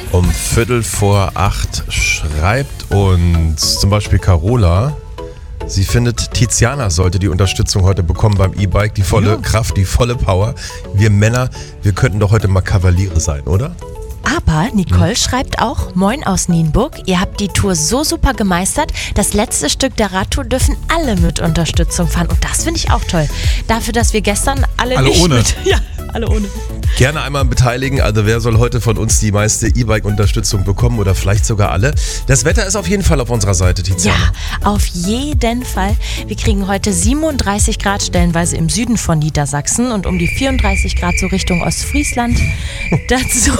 Um 7:45 schreibt uns zum Beispiel Carola, sie findet, Tiziana sollte die Unterstützung heute bekommen beim E-Bike, die volle Kraft, die volle Power. Wir Männer, wir könnten doch heute mal Kavaliere sein, oder? Aber Nicole schreibt auch, moin aus Nienburg, ihr habt die Tour so super gemeistert, das letzte Stück der Radtour dürfen alle mit Unterstützung fahren und das finde ich auch toll. Dafür, dass wir gestern alle nicht ohne. Ja, alle ohne. Gerne einmal beteiligen, also wer soll heute von uns die meiste E-Bike-Unterstützung bekommen oder vielleicht sogar alle? Das Wetter ist auf jeden Fall auf unserer Seite, Tiziana. Ja, auf jeden Fall. Wir kriegen heute 37 Grad stellenweise im Süden von Niedersachsen und um die 34 Grad so Richtung Ostfriesland. Dazu,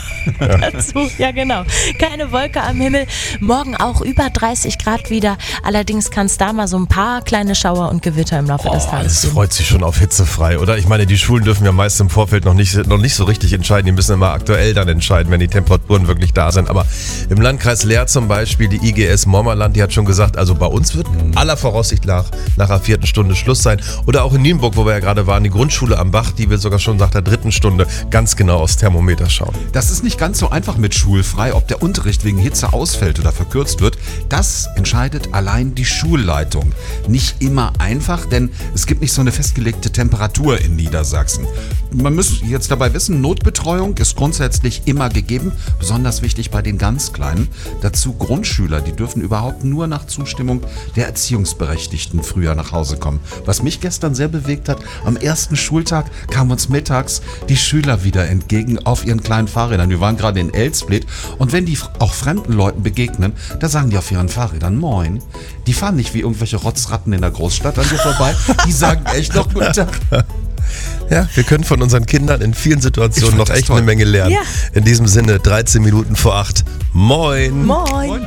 ja genau, keine Wolke am Himmel. Morgen auch über 30 Grad wieder. Allerdings kann es da mal so ein paar kleine Schauer und Gewitter im Laufe des Tages Das geben. freut sich schon auf hitzefrei, oder? Ich meine, die Schulen dürfen ja meist im Vorfeld noch nicht so richtig entscheiden. Die müssen immer aktuell dann entscheiden, wenn die Temperaturen wirklich da sind. Aber im Landkreis Leer zum Beispiel, die IGS Mommerland, die hat schon gesagt, also bei uns wird aller Voraussicht nach der 4. Stunde Schluss sein. Oder auch in Nienburg, wo wir ja gerade waren, die Grundschule am Bach, die will sogar schon nach der 3. Stunde ganz genau aufs Thermometer schauen. Das ist nicht ganz so einfach mit schulfrei, ob der Unterricht wegen Hitze ausfällt oder verkürzt wird. Das entscheidet allein die Schulleitung. Nicht immer einfach, denn es gibt nicht so eine festgelegte Temperatur in Niedersachsen. Man muss jetzt dabei wissen, Notbetreuung ist grundsätzlich immer gegeben, besonders wichtig bei den ganz Kleinen. Dazu Grundschüler, die dürfen überhaupt nur nach Zustimmung der Erziehungsberechtigten früher nach Hause kommen. Was mich gestern sehr bewegt hat, am ersten Schultag kamen uns mittags die Schüler wieder entgegen auf ihren kleinen Fahrrädern. Wir waren gerade in Elsfleth und wenn die auch fremden Leuten begegnen, da sagen die auf ihren Fahrrädern Moin. Die fahren nicht wie irgendwelche Rotzratten in der Großstadt an dir vorbei, die sagen echt noch Guten Tag. Ja, wir können von unseren Kindern in vielen Situationen noch echt eine Menge lernen. Ja. In diesem Sinne, 13 Minuten vor 8. Moin! Moin!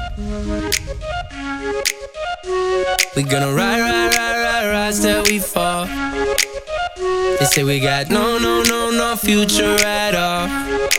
We gonna ride till we fall. They say we got no future at all.